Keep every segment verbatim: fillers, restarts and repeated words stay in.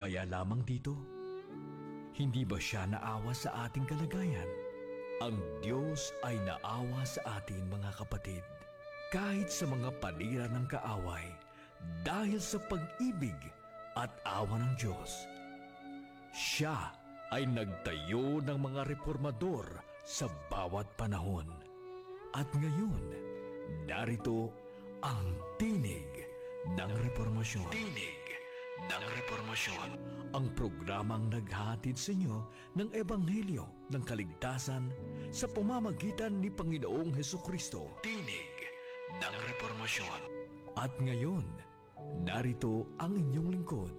kaya lamang dito? Hindi ba siya naawa sa ating kalagayan? Ang Diyos ay naawa sa atin, mga kapatid, kahit sa mga panira ng kaaway, dahil sa pag-ibig at awa ng Diyos. Siya ay nagtayo ng mga reformador sa bawat panahon. At ngayon, narito ang tinig ng reformasyon. Tinig ng reformasyon. Ang programang naghahatid sa inyo ng Ebanghelyo ng kaligtasan sa pamamagitan ni Panginoong Hesukristo. Tinig ng reformasyon. At ngayon, narito ang inyong lingkod.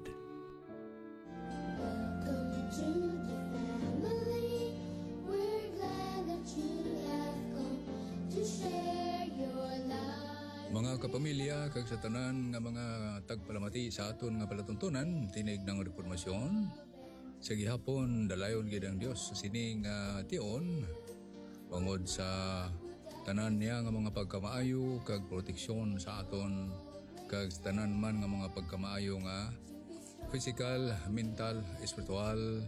Welcome to the family. We're glad that you have come to share your life. Mga kapamilya, kag sa tanan nga mga tagpalamati sa aton nga palatuntunan, tinig ng reformasyon. Sa gihapon, dalayon gid ang Dios sa sining nga tion, bangod sa tanan niya nga mga pagkamaayo kag proteksyon sa aton, kag sa tanan man nga mga pagkamaayo nga physical, mental, spiritual,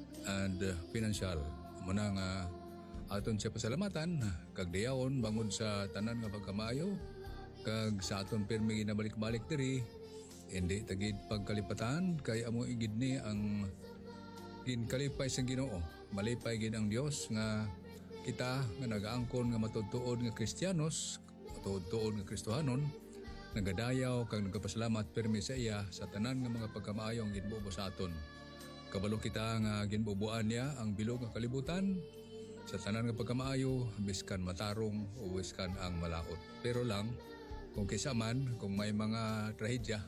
and financial. Muna nga aton siya pasalamatan kag dayaon bangod sa tanan nga pagkamaayo kag sa aton pirmi ginabalik-balik diri, hindi tagid pagkalipatan kay amo igid ni ang ginkalipay sa Ginoo. Malipay gid ang Dios nga kita nga nagaangkon nga matutuod nga Kristiyanos, matutuod nga Kristohanon, nagadayaw kag nagapasalamat pirmi sa iya sa tanan nga mga pagkamaayo ang ginbubo sa aton. Kabalo kita nga ginbubuan niya ang bilog nga kalibutan sa tanan nga pagkamaayo, biskan matarong o biskan ang malaot. Pero lang kung kisa man, kung may mga trahedya,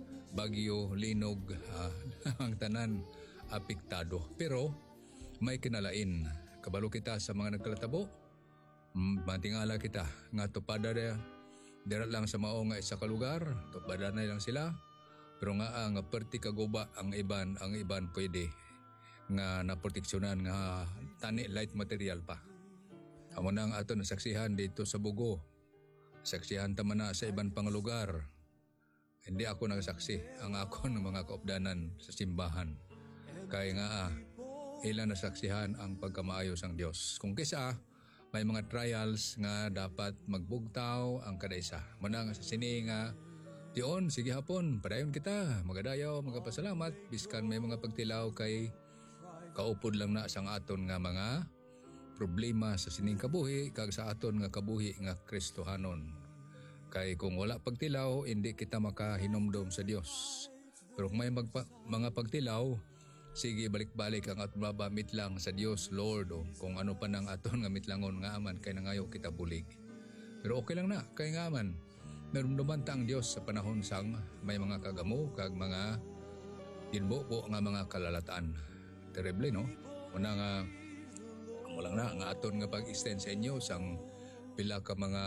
bagyo, linog, ah, ang tanan apektado. Pero may kinalain. Kabalo kita sa mga nagkalatabo, matingala kita nga tupada na dira lang sa mao nga isa ka lugar, tupada na lang sila. Pero nga ang perti kaguba ang iban, ang iban pwede nga naproteksyonan nga tani light material pa. Amo na ang ato nasaksihan dito sa Bugo. Saksihan taman na sa ibang pang lugar. Hindi ako nagsaksi, ang ako ng mga kaupdanan sa simbahan. Kaya nga ah, ilan nasaksihan ang pagkamaayos ng Diyos. Kung kisa, may mga trials nga dapat magbugtaw ang kada isa. Muna nga sa sini nga, diyon, sige hapon, padayon kita, magadayaw, magapasalamat, biskan may mga pagtilaw kay kaupod lang na sang aton nga mga problema sa sining kabuhi, kag sa aton nga kabuhi nga Kristohanon. Kay kung wala pagtilaw, hindi kita makahinomdom sa Dios. Pero kung may magpa, mga pagtilaw, sige balik-balik ang aton babamit lang sa Dios, Lord, o kung ano pa nang aton nga mitlangon nga aman, kay nangayo kita bulig. Pero okay lang na, kay nga aman, narumduman ta ang Dios sa panahon sang may mga kagamo, kag mga ginbubo nga mga kalalataan. Terrible, no? Una nga, walang na nga aton nga pag-extend sa inyo sang pila ka mga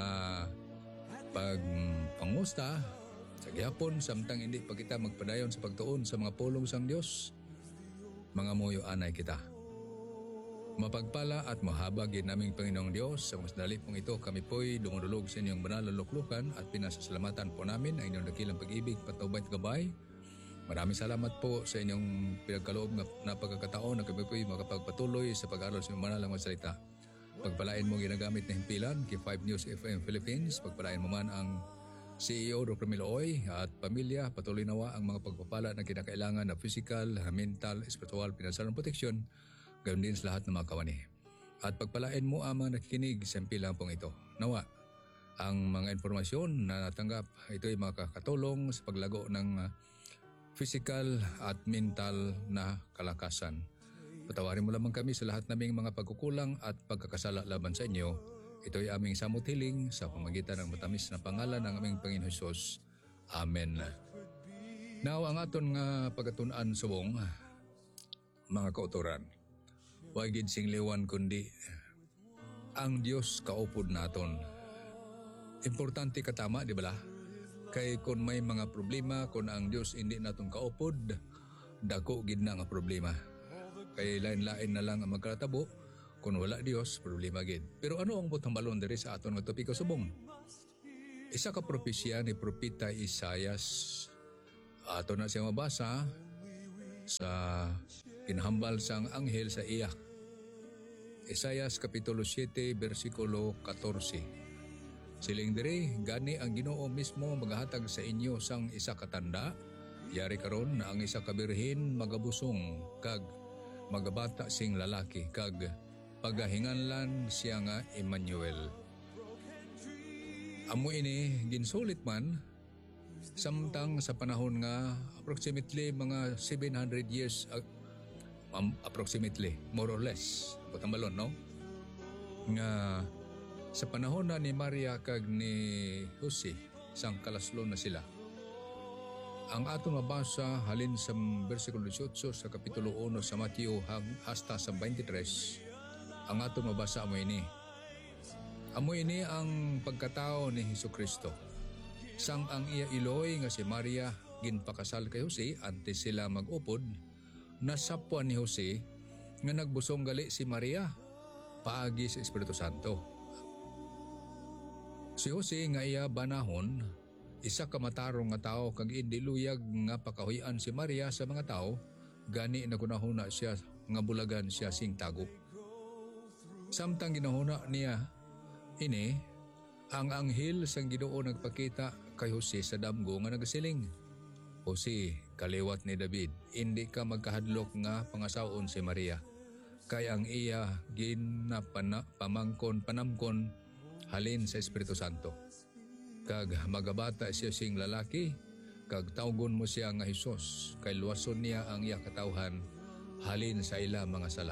pagpangusta sa gihapon samtang hindi pa kita magpadayon sa pagtuon sa mga pulong sang Dios. Mga muyo anay kita. Mapagpala at mahabag gid naming Panginoong Dios sa mas dali pong ito, kami po'y dumudulog sa inyong banal na luklukan at pinasasalamatan po namin ang inyong dakilang pag-ibig, patubay at gabay. Maraming salamat po sa inyong pinagkaloob na, na pagkakataon na kami po'y makapagpatuloy sa pag-aaral sa inyong banal na salita. Pagpalain mo ginagamit na himpilan kay five News F M Philippines. Pagpalain mo man ang C E O Doctor Miloy at pamilya. Patuloy nawa ang mga pagpapala na kinakailangan na physical, mental, spiritual, pinansyal proteksyon. Gawin din sa lahat ng mga kawani. At pagpalain mo ang mga nakikinig sa himpilan pong ito. Nawa, ang mga informasyon na natanggap, ito ay makakatulong sa paglago ng physical at mental na kalakasan. Patawarin mo lamang kami sa lahat naming mga pagkukulang at pagkakasala laban sa inyo. Ito ay aming samot hiling sa pamagitan ng matamis na pangalan ng aming Panginoon Hesus. Amen. Now, ang aton nga pagkatunan subong, mga kauturan, huwag gid singliwan kundi ang Dios kaupod naton. Importante katama, di ba? Kay kung may mga problema, kung ang Dios hindi naton kaupod, dako gid na nga problema. Kay lain-lain na lang ang magkatabo, kung wala Dios, problema gid. Pero ano ang butang balon diri sa aton nga topiko subong? Isa ka propesya ni Propeta Isaias. Ato na siya mabasa sa kinahambal sang anghel sa iya. Isaias Kapitulo siete, versikulo fourteen. Siling diri, gani ang Ginoo mismo maghatag sa inyo sang isa katanda, yari karon na ang isa kabirhin magabusong kag magabata sing lalaki kag pagahinganlan siya nga Emmanuel. Amo ini ginsulit man samtang sa panahon nga approximately mga seven hundred years uh, um, approximately more or less patambalon no nga sa panahon na ni Maria kag ni Jose sang kalaslon na sila. Ang aton mabasa halin sa versikulo eighteen sa kapitulo one sa Mateo hasta sa twenty-three. Ang aton mabasa amo ini. Amo ini ang pagkatao ni Hesukristo. Sang ang iya iloy nga si Maria ginpakasal kay Jose antes sila mag-upod, nasapwan ni Jose nga nagbusong gali si Maria paagi sa Espiritu Santo. Si Jose nga iya banahon, isa ka matarong nga tao kag indi luyag nga pakahuyan si Maria sa mga tao, gani nagunahuna siya nga bulagan siya sing tago. Samtang ginahuna niya ini, ang anghel sang Ginoo nagpakita kay Jose sa damgo nga nagasiling, Jose, kaliwat ni David, indi ka magkahadlok nga pangasawon si Maria, kay ang iya ginapana pamangkon panamkon halin sa Espiritu Santo. Kag magabata siya sing lalaki, kag tawgon mo siya nga Hesus, kay luwason niya ang iya katawhan halin sa ila mga sala.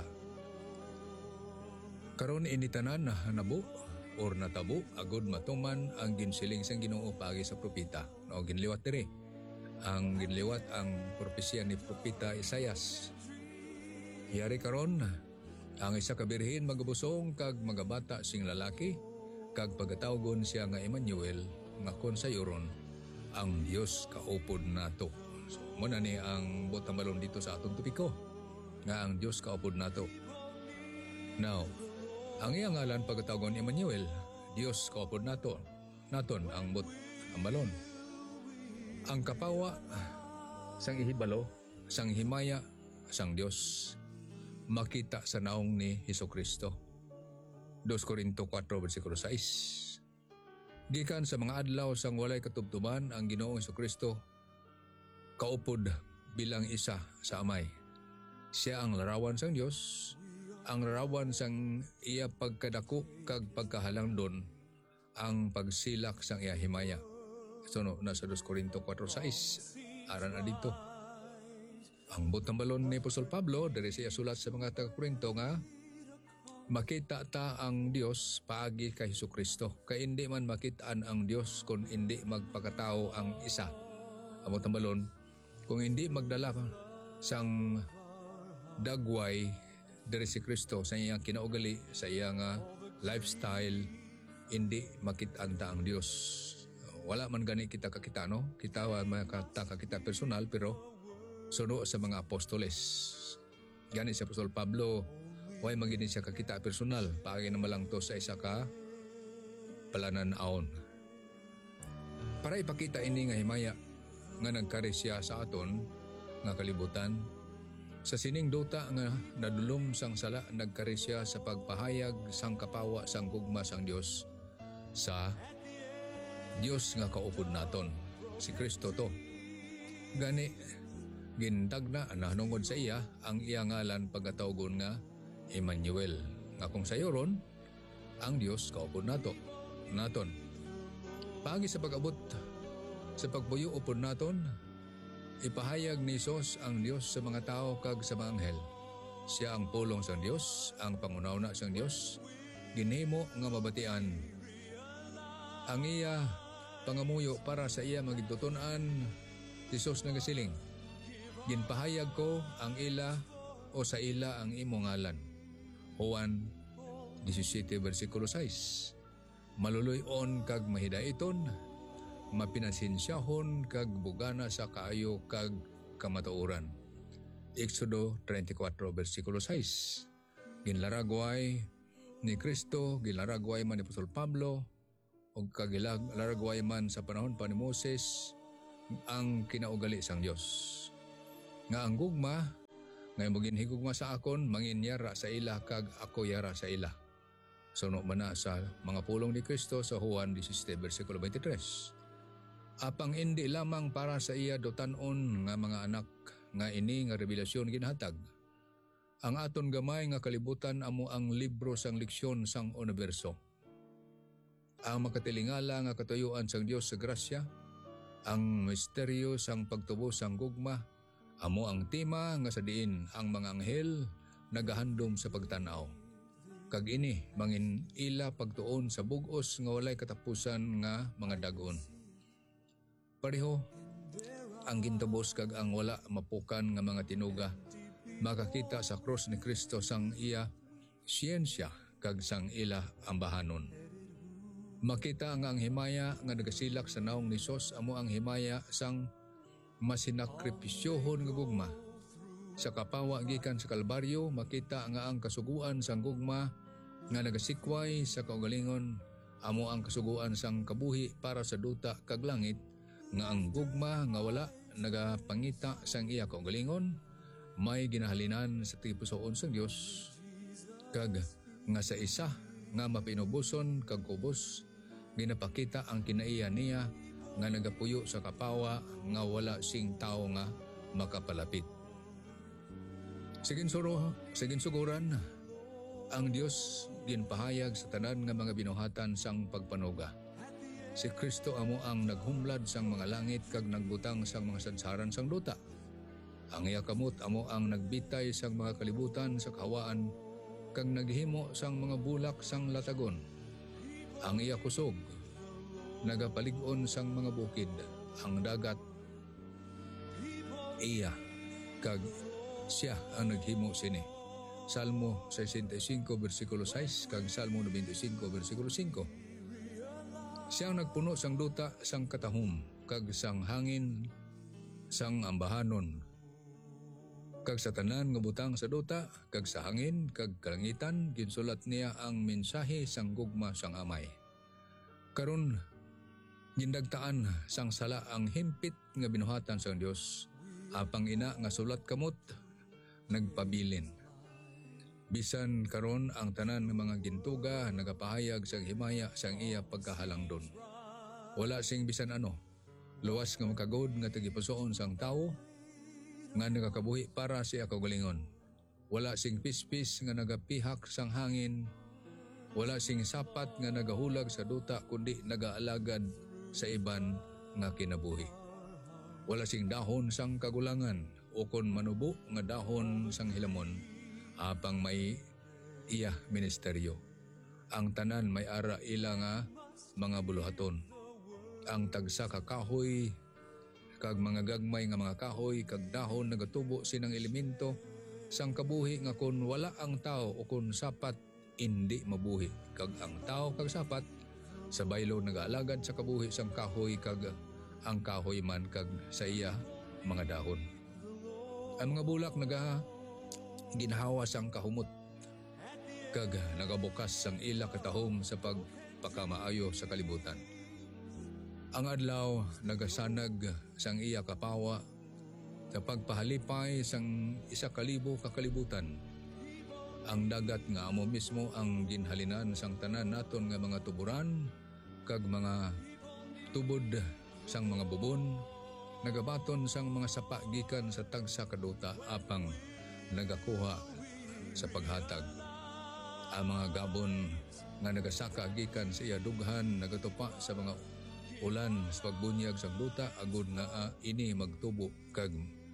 Karon initanan na nabo or natabo agud matuman ang ginsiling sang Ginoo paagi sa propeta. No, ginliwat diri. Ang ginliwat ang propesya ni propeta Isaias. Yari karon ang isa ka birhen magabusong kag magabata sing lalaki, kag pagatawgon siya nga Emmanuel, nga kon sayuron ang Dios kaupod nato. So muna ni ang botamalon dito sa atong topiko nga ang Dios kaupod nato. Now, ang iyang ngalan pagatawgon Emmanuel, Dios kaupod nato. Naton ang bot amalon. Ang kapawa sang ihibalo, sang himaya sang Dios makita sa naong ni Hesukristo. Dos Korinto four, versikulo six. Gikan sa mga adlaw sang walay katubtuban ang Ginoong Hesukristo kaupod bilang isa sa Amay. Siya ang larawan sang Dios, ang larawan sang iya pagkadako kag pagkahalangdon, ang pagsilak sang iya himaya. So no, nasa Dos Korinto four six, aran na dito. Ang butang balon ni Apostol Pablo, dari siya sulat sa mga taga-Korinto nga, makita ta ang Dios paagi kay Hesukristo. Kay hindi man makitaan ang Dios kung hindi magpakatao ang isa. Amo tambalon, kung hindi magdala sang dagway diri si Kristo sa iyang kinaugali, sa iyang uh, lifestyle, hindi makitaan ta ang Dios. Wala man gani kita kakita, no? Kita wa makata kakita personal, pero suno sa mga apostoles. Gani si Apostol Pablo, way magini siya kakita personal, paagi na malang to sa isa ka palanan-aon. Para ipakita ini nga himaya nga nagkari siya sa aton nga kalibutan, sa sining duta nga nadulom sang sala, nagkari siya sa pagpahayag sang kapawa sang gugma sang Dios sa Dios nga kaupod naton, si Kristo to. Gani gintagna nanungod sa iya ang iya ngalan pagkatawgon nga Emmanuel, nga kung sayoron ang Dios kaupod nato naton. Paagi sa pag-abot sa pagbuyo upod naton, ipahayag ni Sos ang Dios sa mga tao kag sa mga anghel. Siya ang pulong sang Dios, ang pangunawna sang Dios, ginhimo nga mabatian. Ang iya pangamuyo para sa iya magitutunan, si Sos nagasiling, ginpahayag ko ang ila o sa ila ang imo ngalan. Juan seventeen, versikulo six. Maluluyon kag mahidaiton, mapinansinsyahon kag bugana sa kaayo kag kamatuoran. Exodo thirty-four, versikulo six. Ginlaragway ni Kristo, ginlaragway man ni Apostol Pablo, o kagilaragway man sa panahon pa ni Moses, ang kinaugali sang Dios. Nga ang gugma, ngay maging higugma sa akon, mangin yara sa ila kag ako yara sa ila. Suno man na sa mga pulong ni Kristo sa Juan seventeen versikulo twenty-three. Apang hindi lamang para sa iya dotanon nga mga anak nga ini nga revelasyon ginhatag. Ang aton gamay nga kalibutan amo ang libro sang leksyon sang universo. Ang makatilingala nga katuyuan sang Dios sa grasya, ang misteryo sang pagtubo sang gugma, amo ang tema nga sa diin ang mga anghel nagahandom sa pagtanaw. Kag ini mangin ila pagtuon sa bug-os nga walay katapusan nga mga dagon. Pareho ang gintubos kag ang wala mapukan nga mga tinuga makakita sa krus ni Kristo sang iya siyensya kag sang ila ambahanon. Makita nga ang himaya nga nagasilak sa naong ni Sos amo ang himaya sang masinakripisyohon nga gugma. Sa kapawa gikan sa Kalbaryo, makita nga ang kasuguan sang gugma nga nagasikway sa kaugalingon amo ang kasuguan sang kabuhi para sa duta kag langit nga ang gugma nga wala nagapangita sang iya kaugalingon may ginahalinan sa tipusoon sang Dios kag nga sa isa nga mapinubuson kag kubos ginapakita ang kinaiya niya nga nagapuyo sa kapawa nga wala sing tao nga makapalapit. Sigin suro, sigin suguran, ang Dios ginpahayag sa tanan nga mga binuhatan sang pagpanuga. Si Kristo amo ang naghumlad sang mga langit kag nagbutang sang mga sansaran sang duta. Ang iya kamot amo ang nagbitay sang mga kalibutan sa kahawaan kag naghimo sang mga bulak sang latagon. Ang iya kusog nagapalig-on sang mga bukid, ang dagat iya kag siya ang naghimo sini. Salmo sixty-five versikulo six kag Salmo ninety-five versikulo five. Siya ang nagpuno sang duta sang katahom kag sang hangin sang ambahanon. Kag sa tanan nga butang sa duta kag sa hangin kag kalangitan ginsulat niya ang mensahe sang gugma sang amay. Karon gindagtaan sang sala ang himpit nga binuhatan sang Dios. Apang ina nga sulat kamot nagpabilin. Bisan karon ang tanan ng mga gintuga nagapahayag sang himaya sang iya pagkahalangdon. Wala sing bisan ano, luwas nga makagod nga tagipusoon sang tao nga nagakabuhi para sa iya kaugalingon. Wala sing pispis nga nagapihak sang hangin. Wala sing sapat nga nagahulag sa duta kundi nagaalagad sa iban nga kinabuhi. Wala sing dahon sang kagulangan o kon manubo nga dahon sang hilamon apang may iya ministeryo. Ang tanan may ara ila nga mga buluhaton. Ang tagsa ka kahoy kag mga gagmay nga mga kahoy kag dahon nagatubo sinang elemento sang kabuhi nga kon wala ang tao o kon sapat indi mabuhi kag ang tao kag sapat sa baylo nagaalagad sa kabuhi sang kahoy kag ang kahoy man kag sa iya mga dahon. Ang mga bulak naga ginhawa sang kahumot kag nagabukas sang ila katahom sa pagpakamaayo sa kalibutan. Ang adlaw nagasanag sang iya kapawa sa pagpahalipay sang isa kalibo kakalibutan. Ang dagat nga amo mismo ang ginhalinan sang tanan naton nga mga tuburan kag mga tubod sang mga bubon nagabaton sang mga sapa gikan sa tagsa kaduta apang nagakuha sa paghatag. Ang mga gabon nga nagasaka gikan sa iya dughan nagatupa sa mga ulan sa pagbunyag sang duta agud nga uh, ini magtubo kag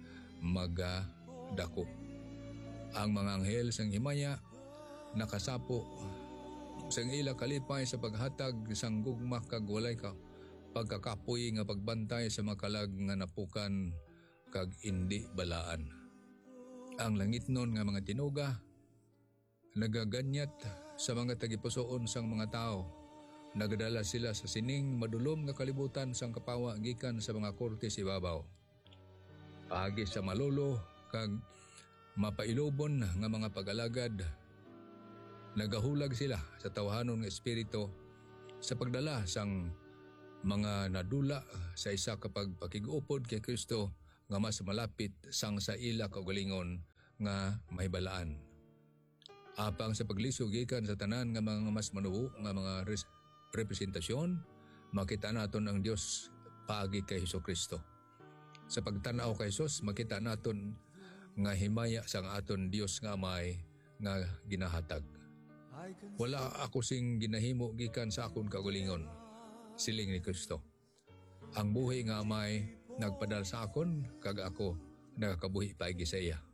magadako. Ang mga anghel sang himaya nakasapo sang ila kalipay sa paghatag sang gugma kag walay ka pagkakapoy nga pagbantay sa makalag nga napukan kag indi balaan. Ang langitnon nga mga tinuga nagaganyat sa mga tagipusoon sang mga tao. Nagadala sila sa sining madulom nga kalibutan sang kapawa gikan sa mga korte sa ibabaw. Paagi sa malolo kag mapailobon nga mga pag-alagad nagahulag sila sa tawhanon nga espiritu sa pagdala sang mga nadula sa isa kapag pakig-upod kay Kristo nga mas malapit sang sa ila kaugalingon nga mahibalaan. Apang sa paglisog gikan sa tanan nga mga mas manuo nga mga res- representasyon, makita naton ang Dios paagi kay Hesukristo. Sa pagtanaw kay Jesus, makita naton nga himaya sang aton Dios nga Amay nga ginahatag. Wala ako sing ginahimo gikan sa akon kaugalingon, siling ni Kristo. Ang buhi nga Amay nagpadal sa akon, kag ako nagakabuhi paigi sa iya.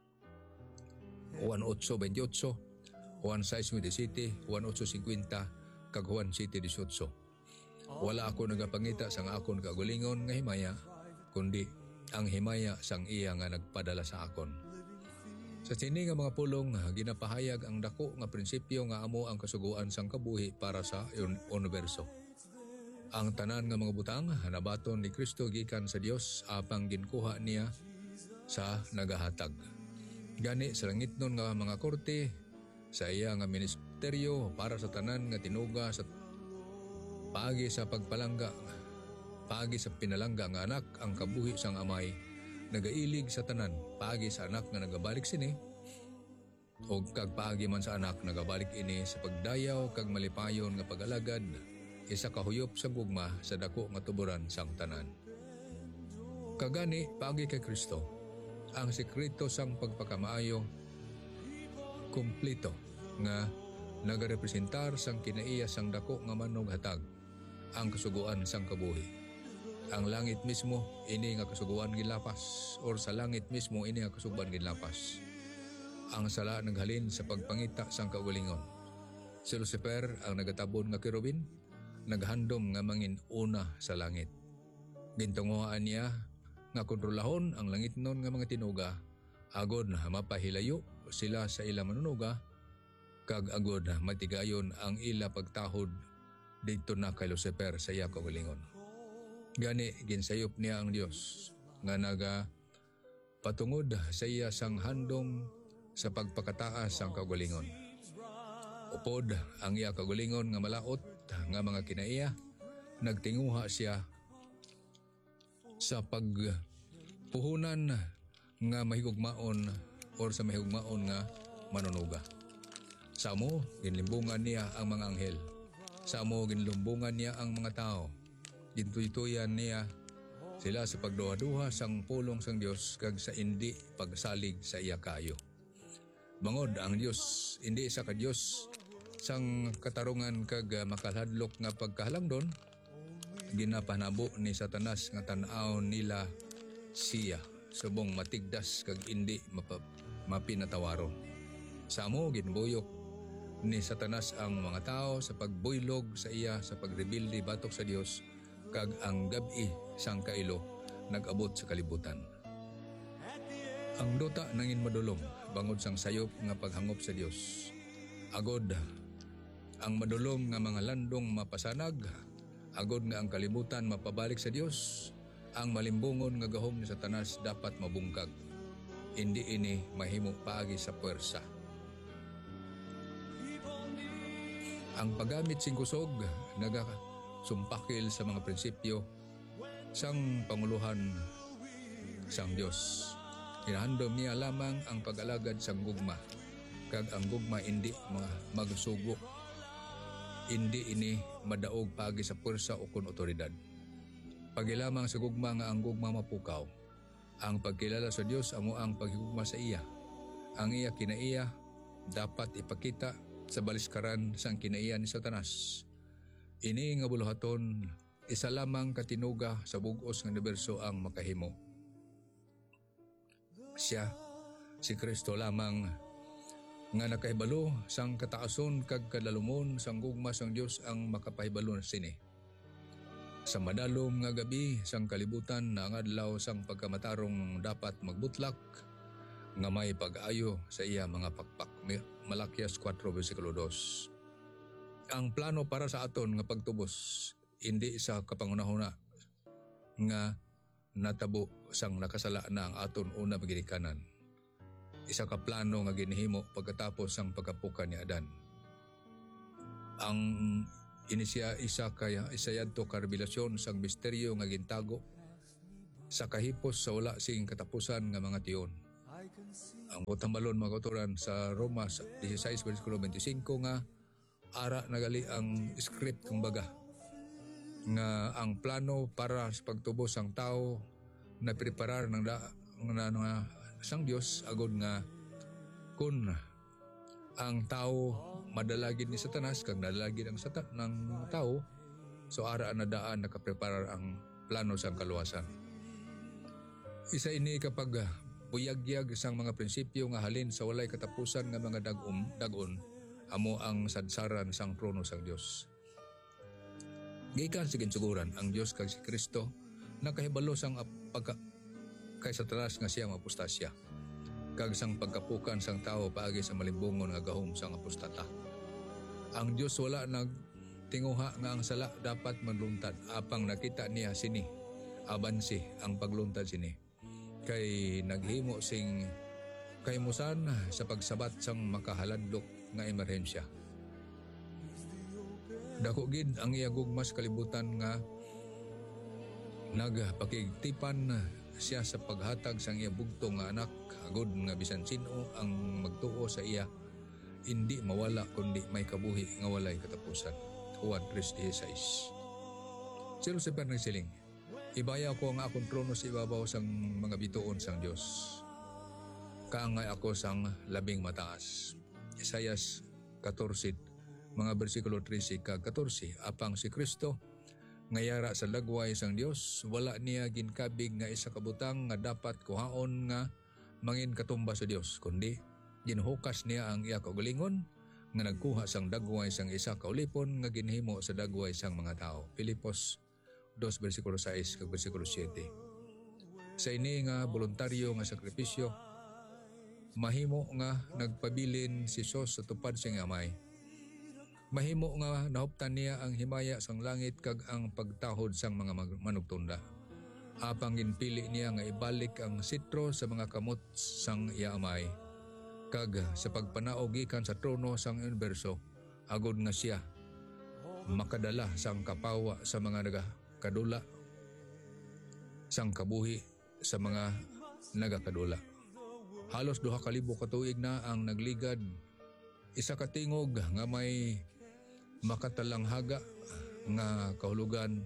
Juan eight twenty-eight, Juan six twenty-seven, Juan eight fifty, kag Juan seven eighteen. Wala ako nagapangita sang akon kaugalingon nga himaya, kundi ang himaya sang iya nga nagpadala sa akon. Sa sini nga mga pulong, ginapahayag ang dako nga prinsipyo nga amo ang kasuguan sang kabuhi para sa un- universo. Ang tanan nga mga butang hanabaton ni Kristo gikan sa Dios apang ginkuha niya sa nagahatag. Gani sa langitnon nga mga korte, sa iya nga ministeryo para sa tanan nga tinuga sa paagi sa pagpalangga, paagi sa pinalangga nga anak ang kabuhi sang Amay, nagailig sa tanan, paagi sa anak nga nagabalik sini, o kag paagi man sa anak nagabalik ini sa pagdayaw kag malipayon nga pag-alagad, isa kahuyop sa gugma sa dako nga tuburan sang tanan. Kagani paagi kay Kristo, ang sekreto sang pagpakamaayo kumplito nga nagarepresentar sang kinaiya sang dako nga manog hatag, ang kasuguan sang kabuhi. Ang langit mismo ini nga kasuguan gilapas, or sa langit mismo ini nga kasuguan gilapas. Ang sala naghalin sa pagpangita sang kaugalingon. Si Lucifer ang nagatabon nga kerubin, naghandom nga mangin una sa langit. Gintunguhaan niya nga kontrolahon ang langitnon nga mga tinuga, agod na mapahilayo sila sa ila manunuga, kag agod na matigayon ang ila pagtahod dito na kay Lucifer sa iya kaugalingon. Gani ginsayop niya ang Dios nga naga patungod sa iya sang handom sa pagpakataas sang kaugalingon. Upod ang iya kaugalingon nga malaot nga mga kinaiya, nagtinguha siya sa pagpuhunan nga mahigugmaon or sa mahigugmaon nga manunuga. Sa amo, ginlimbungan niya ang mga anghel. Sa amo, ginlumbungan niya ang mga tao. Gintuy-tuyan niya sila sa pagduha-duha sang pulong sang Dios kag sa indi pagsalig sa iya kayo. Bangod ang Dios, indi isa ka Dios sang katarungan kag makalhadlok nga pagkahalangdon, ginapanabo ni Satanas nga tan-aw nila siya subong matigdas kag indi mapa, mapinatawaro. Sa amo ginbuyok ni Satanas ang mga tao sa pagbuylog sa iya sa pagrebilde batok sa Dios, kag ang gabi sang kailo nag-abot sa kalibutan. Ang duta nangin madulom bangod sang sayop nga paghangop sa Dios. Agod ang madulom nga mga landong mapasanag, agod nga ang kalibutan mapabalik sa Dios. Ang malimbungon nga gahom ni Satanas dapat mabungkag. Hindi ini mahimo paagi sa puwersa. Ang paggamit sing kusog nagasumpakil sa mga prinsipyo sang panguluhan sang Dios. Ginahandom niya lamang ang pag-alagad sang gugma, kag ang gugma hindi magsugo. Hindi ini madaog paagi sa puwersa o kun otoridad. Pagilamang sa gugma nga ang gugma mapukaw. Ang pagkilala sa Dios amo ang paghigugma sa iya. Ang iya kinaiya dapat ipakita sa baliskaran sang kinaiya ni Satanas. Ini nga buluhaton, isa lamang katinuga sa bug-os nga universo ang makahimo. Siya, si Kristo lamang nga nakahibalo sang kataason kag kadalumon sang gugma sang Dios ang makapahibalo sini. Sa madalom nga gabi sang kalibutan na ang adlaw sang pagkamatarong dapat magbutlak nga may pag-ayo sa iya mga pakpak. Malakias four versikulo two. Ang plano para sa aton nga pagtubos hindi sa kapangunahuna nga natabo sang nakasala na ang aton una pagginikanan. Isa ka plano nga ginhimo pagkatapos sang pagkapukan ni Adan. Ang inisya isa kaya isa yadto ka revelasyon sang misteryo nga gintago sa kahipos sa wala sing katapusan nga mga tiyon. Ang butang balon mga kauturan sa Roma sixteen versikulo twenty-five nga ara nagali ang script kumbaga nga ang plano para sa pagtubos ang tao na preparar ng da, nga, nga sang Dios agud nga kun ang tao madalagid ni Satanas kag nadalagid ang satan ng tao so ara na daan nakapreparar ang plano sang kaluwasan. Isa ini kapag buyagyag sang mga prinsipyo nga halin sa walay katapusan nga mga dagom dagon amo ang sadsaran sang trono sang Dios. Gikan sa ginsuguran ang Dios kag si Kristo nakahibalo sang pagka kay Satanas nga siyang apostasya kag sang pagkapukan sang tao paagi sa malimbungon nga gahom sang apostata. Ang Dios wala nag tinguha nga ang sala dapat manluntad apang nakita niya sini abansi ang pagluntad sini kay naghimo sing kaymusan sa pagsabat sang makahaladlok nga emerhensya. Dako gid ang iya gugmas kalibutan nga nagpakigtipan siya sa paghatag sang iya bugto nga anak agud nga bisan sino ang magtuo sa iya hindi mawala kundi may kabuhi nga walay katapusan. Juan three sixteen. Si Lucifer nagsiling, ibaya ko ang akong trono sa ibabaw sang mga bituon sang Dios. Kaangay ako sang labing mataas. Isayas fourteen mga bersikulo thirteen kag fourteen apang si Kristo ngayara sa lagway sang Dios wala niya ginkabig nga isa ka butang nga dapat kuhaon nga mangin katumba sa Dios kundi ginhukas niya ang iya kaugalingon nga nagkuha sang dagway sang isa ka ulipon nga ginhimo sa dagway sang mga tao. Filipos two bersikulo six kag bersikulo seven. Sa ini nga voluntaryo nga sakripisyo mahimo nga nagpabilin si Sos sa tupad sing amay. Mahimo nga nahuptan niya ang himaya sang langit kag ang pagtahod sang mga manugtunda. Apang ginpili niya nga ibalik ang sitro sa mga kamot sang iya amay. Kag sa pagpanaog gikan sa trono sang universo agud nga siya makadala sang kapawa sa mga nagakadula sang kabuhi sa mga nagakadula. Halos duha ka libo ka tuig na ang nagligad isa ka tingog nga may makatalanghaga nga kahulugan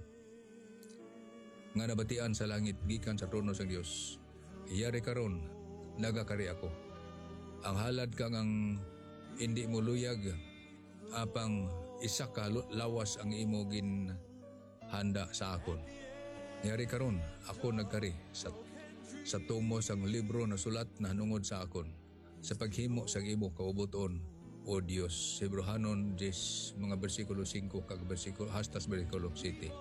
nga nabatian sa langit gikan sa trono sa Dios. Iyari karon nagakari ako. Ang halad kang ang hindi mo luyag apang isa ka lawas ang imo gin handa sa akon. Iyari karon ako nagkari sa sa tumo sang libro na sulat na hanungod sa akon sa paghimo sa imo kaubuton o Dios. Hebrehanon ten mga bersikulo five kag bersikulo hastas bersikulo seven.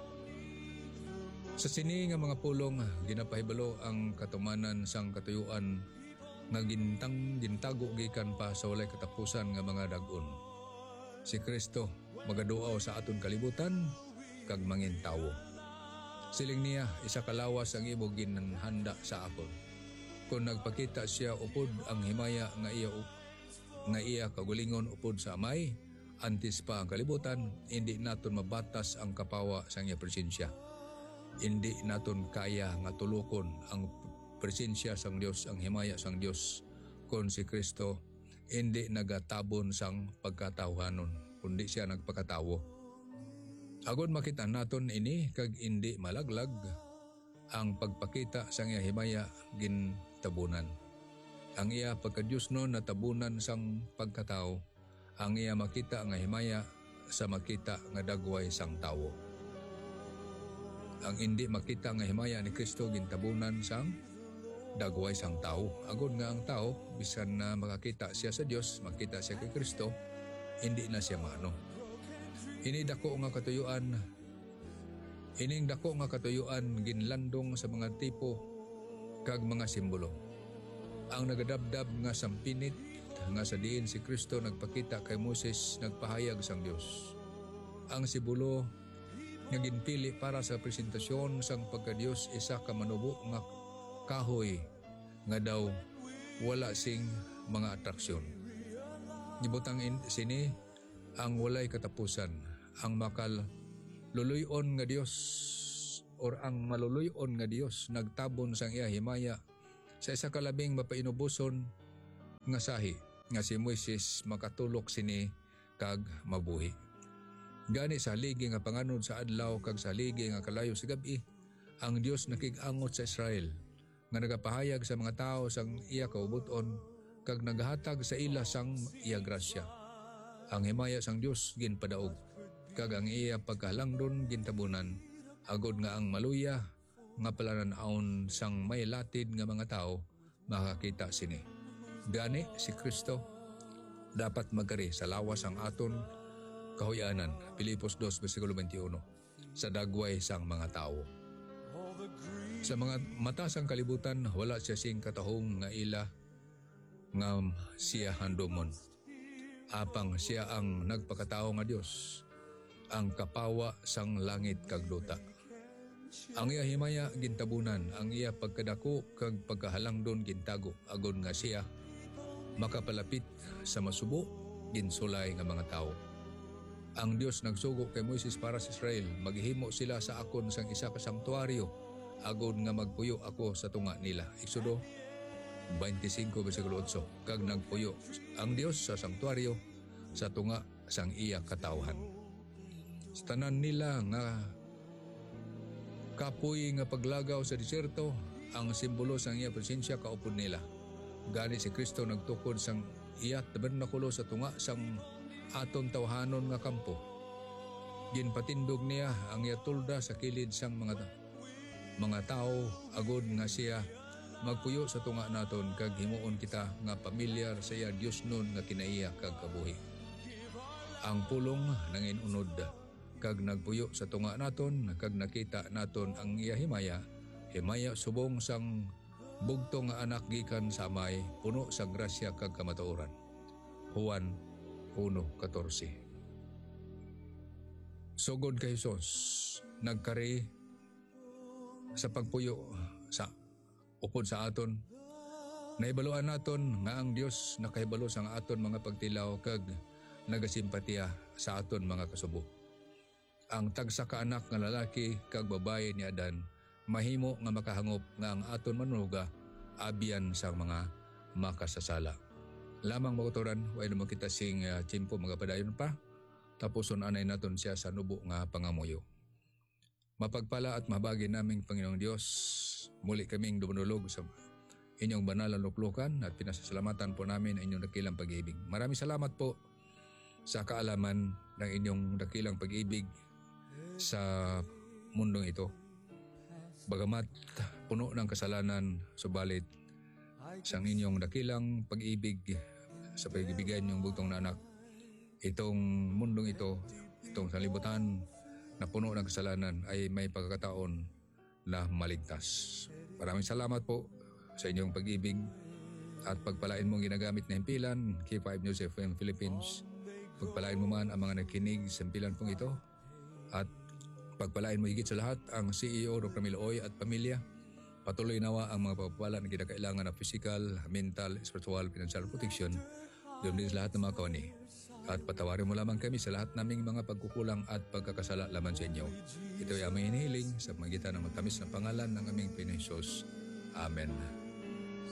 Sa sini nga mga pulong ginapahibalo ang katumanan sang katuyuan nga gintang gintago gikan pa sa walay katapusan nga mga dag-on. Si Kristo magaduaw sa aton kalibutan kag mangin tawo. Siling niya isa kalawas ang imo ginhanda sa akon. Kung nagpakita siya upod ang himaya nga iya nga iya kagulingon upod sa amay, antes pa ang kalibutan, hindi naton mabatas ang kapawa sa iya presensya. Hindi naton kaya nga tulukon ang presensya sang Dios, ang himaya sang Dios kon si Kristo hindi nagatabon sang pagkatawhanon kundi siya nagpakatawo. Agod makita naton ini kag hindi malaglag ang pagpakita sang iya himaya gintabunan. Ang iya pagka-Dios no natabunan sang pagkatao, ang iya makita nga himaya sa makita nga dagway sang tawo. Ang hindi makita nga himaya ni Kristo gintabunan sang dagway sang tao. Agod nga ang tao bisan na makakita siya sa Dios, makita siya kay Kristo, hindi na siya maano. Ini dako nga katuyuan, ining dako nga katuyuan ginlandong sa mga tipo kag mga simbolo. Ang nagadabdab nga sampinit nga sa diin si Kristo nagpakita kay Moses nagpahayag sang Dios. Ang simbolo nga ginpili para sa presentasyon sang pagka-Dios isa ka manubo nga kahoy nga daw wala sing mga atraksyon. Gibutang in sini ang walay katapusan, ang makal luluyon nga Dios or ang maluluyon nga Dios nagtabon sang iya himaya sa isa ka labing mapainubuson nga sahi nga si Moises makatulok sini kag mabuhi. Gani sa haligi nga panganod sa adlaw kag sa haligi nga kalayo sa gabi, ang Dios nakig-angot sa Israel nga nagapahayag sa mga tao sang iya kaubuton kag naghatag sa ila sang iya grasya. Ang himaya sang Dios ginpadaog kag ang iya pagkahalangdon gintabunan agod nga ang maluya nga palanan-aon sang may latid nga mga tao makakita sini. Gani si Kristo dapat magkari sa lawas ang aton kahuyanan, Pilipos two versikulo twenty-one, sa dagway sang mga tao. Sa mga mata sang kalibutan, wala siya sing katahong nga ila nga siya handomon. Apang siya ang nagpakatao nga Dios, ang kapawa sang langit kag duta. Ang iya himaya gintabunan, ang iya pagkadako kag pagkahalangdon gintago, agon nga siya makapalapit sa masubo ginsulay nga mga tao. Ang Dios nagsugo kay Moises para sa Israel, maghimo sila sa akon sang isa ka sanktuaryo, agon nga magpuyo ako sa tunga nila. Exodo twenty-five versikulo eight. Kag nagpuyo ang Dios sa sanktuaryo sa tunga sang iya katawhan. Sa tanan nila nga kapoy nga paglagaw sa disyerto, ang simbolo sang iya presensya kaupod nila. Gani si Kristo nagtukod sang iya tabernakulo sa tunga sang aton tawhanon nga kampo. Ginpatindog niya ang iya tulda sa kilid sang mga mga tao agod nga siya magpuyo sa tunga naton kag himuon kita nga pamilyar sa iya Dios nun nga kinaiya kag kabuhi. Ang pulong nangin unod kag nagpuyo sa tunga naton kag nakita naton ang iya himaya, himaya subong sang bugtong nga anak gikan sa amay, puno sa grasya kag kamatuoran. Juan one fourteen. Sugod kay Jesus nagkari sa pagpuyo sa upod sa aton, naibaluan naton nga ang Dios nakahibalo sa aton mga pagtilaw kag nagasimpatiya sa aton mga kasubo. Ang tagsa ka anak nga lalaki kag babae ni Adan mahimo nga makahangop nga ang aton manuga abyan sa mga makasasala. Lamang maguturan, way naman kita sing uh, tiyempo magapadayon pa, tapuson anay naton siya sa nubo nga pangamuyo. Mapagpala at mabagi naming Panginoong Diyos, muli kaming dumunulog sa inyong banal na luklukan at pinasasalamatan po namin ang inyong dakilang pag-ibig. Maraming salamat po sa kaalaman ng inyong dakilang pag-ibig sa mundong ito. Bagamat puno ng kasalanan, subalit sang inyong dakilang pag-ibig sa pag-ibigan niyong bugtong na anak, itong mundong ito, itong sanlibutan na puno ng kasalanan ay may pagkakataon na maligtas. Maraming salamat po sa inyong pag-ibig at pagpalain mong ginagamit na himpilan, K five News F M Philippines. Pagpalain mo man ang mga nakinig sa himpilan pong ito at pagpalain mo higit sa lahat ang C E O Doctor Miloy at pamilya. Patuloy nawa ang mga pagpapala na kinakailangan na physical, mental, spiritual, financial protection doon din sa lahat ng mga kawani. At patawarin mo lamang kami sa lahat naming mga pagkukulang at pagkakasala laman sa inyo. Ito ay aming hinihiling sa magitan ng matamis na pangalan ng aming Pinoy Jesus. Amen.